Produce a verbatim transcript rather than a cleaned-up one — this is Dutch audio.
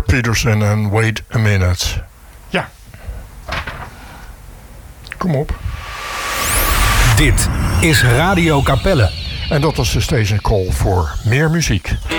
Peterson en Wait a Minute. Ja. Kom op. Dit is Radio Capelle. En dat was de station call voor meer muziek.